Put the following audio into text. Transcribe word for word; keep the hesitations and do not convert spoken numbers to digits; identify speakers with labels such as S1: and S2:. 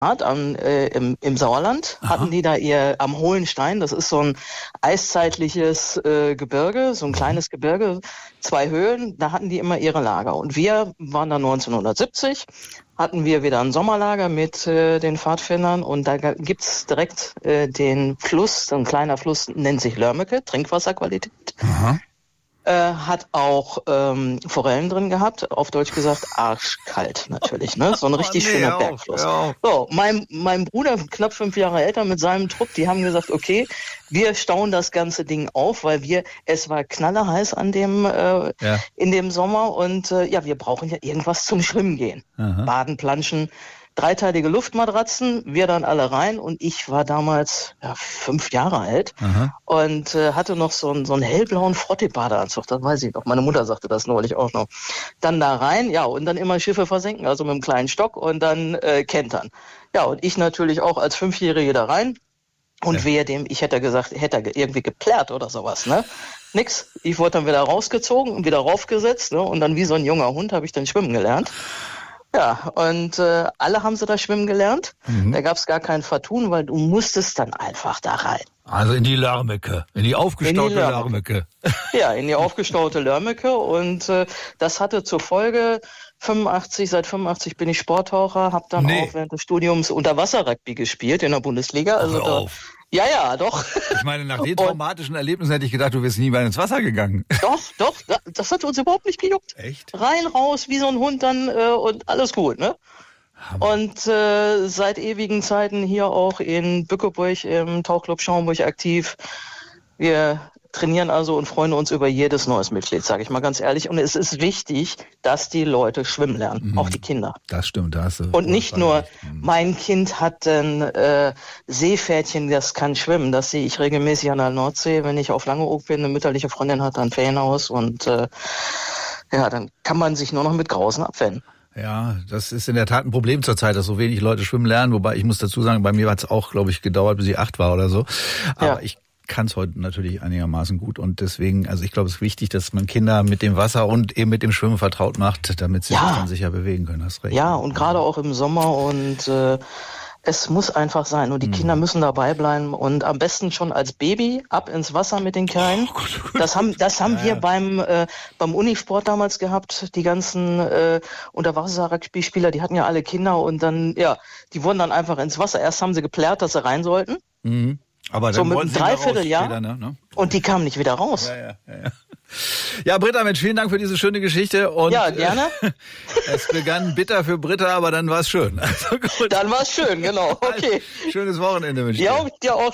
S1: An, äh, im, im Sauerland. Aha. Hatten die da ihr am Hohlenstein, das ist so ein eiszeitliches äh, Gebirge, so ein kleines Gebirge, zwei Höhen, da hatten die immer ihre Lager. Und wir waren da neunzehnhundertsiebzig, hatten wir wieder ein Sommerlager mit äh, den Pfadfindern und da gibt's direkt äh, den Fluss, so ein kleiner Fluss, nennt sich Lörmecke, Trinkwasserqualität. Aha. Äh, hat auch ähm, Forellen drin gehabt, auf Deutsch gesagt arschkalt natürlich, ne? So ein richtig oh, nee, schöner auch, Bergfluss. Ja. So, mein, mein Bruder, knapp fünf Jahre älter, mit seinem Trupp, die haben gesagt, okay, wir stauen das ganze Ding auf, weil wir, es war knallerheiß an dem, äh, ja. in dem Sommer und äh, ja, wir brauchen ja irgendwas zum Schwimmen gehen. Aha. Baden, Planschen, dreiteilige Luftmatratzen, wir dann alle rein und ich war damals ja, fünf Jahre alt. Aha. Und äh, hatte noch so einen, so einen hellblauen Frotte-Badeanzug, das weiß ich noch. Meine Mutter sagte das neulich auch noch. Dann da rein, ja, und dann immer Schiffe versenken, also mit einem kleinen Stock und dann äh, kentern. Ja, und ich natürlich auch als Fünfjährige da rein. Und ja. wehe dem, ich hätte gesagt, hätte er irgendwie geplärrt oder sowas, ne? Nix. Ich wurde dann wieder rausgezogen und wieder raufgesetzt, ne? Und dann wie so ein junger Hund habe ich dann schwimmen gelernt. Ja, und äh, alle haben sie da schwimmen gelernt. Mhm. Da gab's gar kein Vertun, weil du musstest dann einfach da rein.
S2: Also in die Lörmecke, in die aufgestaute Lörmecke.
S1: Ja, in die aufgestaute Lörmecke. Und äh, das hatte zur Folge, fünfundachtzig, seit fünfundachtzig bin ich Sporttaucher, habe dann nee. auch während des Studiums Unterwasser-Rugby gespielt in der Bundesliga. Also
S2: Hör
S1: da,
S2: auf.
S1: Ja, ja, doch.
S2: Ich meine, nach den traumatischen Erlebnissen hätte ich gedacht, du wärst nie mehr ins Wasser gegangen.
S1: Doch, doch, das hat uns überhaupt nicht gejuckt.
S2: Echt?
S1: Rein, raus, wie so ein Hund dann äh, und alles gut, ne? Hammer. Und äh, seit ewigen Zeiten hier auch in Bückeburg im Tauchclub Schaumburg aktiv. Wir trainieren also und freuen uns über jedes neues Mitglied, sage ich mal ganz ehrlich. Und es ist wichtig, dass die Leute schwimmen lernen, mhm. auch die Kinder.
S2: Das stimmt, da hast du.
S1: Und nicht nur, mhm. mein Kind hat ein äh, Seepferdchen, das kann schwimmen. Das sehe ich regelmäßig an der Nordsee. Wenn ich auf Langeoog bin, eine mütterliche Freundin hat ein Ferienhaus und äh, ja, dann kann man sich nur noch mit Grausen abwenden.
S2: Ja, das ist in der Tat ein Problem zurzeit, dass so wenig Leute schwimmen lernen. Wobei ich muss dazu sagen, bei mir hat es auch, glaube ich, gedauert, bis ich acht war oder so. Aber ja. ich kann es heute natürlich einigermaßen gut und deswegen, also ich glaube, es ist wichtig, dass man Kinder mit dem Wasser und eben mit dem Schwimmen vertraut macht, damit sie ja. sich dann sicher bewegen können. Hast recht.
S1: Ja, und gerade auch im Sommer und äh, es muss einfach sein und die mhm. Kinder müssen dabei bleiben und am besten schon als Baby ab ins Wasser mit den Kleinen. Oh Gott, oh Gott. Das haben, das haben ja. wir beim äh, beim Unisport damals gehabt. Die ganzen äh, Unterwasser-Rugby-Spieler, die hatten ja alle Kinder und dann, ja, die wurden dann einfach ins Wasser. Erst haben sie geplärt, dass sie rein sollten.
S2: Mhm. Aber
S1: so
S2: dann
S1: mit einem Dreivierteljahr
S2: später, ne? Ne?
S1: Und die kamen nicht wieder raus.
S2: Ja, ja, ja, ja. Ja, Britta, Mensch, vielen Dank für diese schöne Geschichte. Und
S1: ja, gerne.
S2: Äh, es begann bitter für Britta, aber dann war es schön. Also
S1: gut. Dann war es schön, genau. Okay.
S2: Schönes Wochenende, Mensch.
S1: Ja, dir auch.